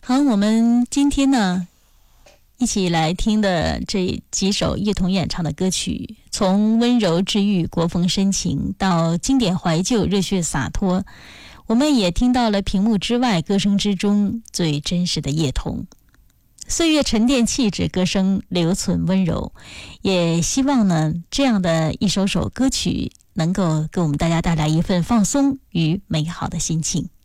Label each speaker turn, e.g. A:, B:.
A: 好，我们今天呢一起来听的这几首叶童演唱的歌曲，从温柔治愈、国风深情到经典怀旧、热血洒脱，我们也听到了屏幕之外、歌声之中最真实的叶童。岁月沉淀气质，歌声留存温柔。也希望呢，这样的一首首歌曲能够给我们大家带来一份放松与美好的心情。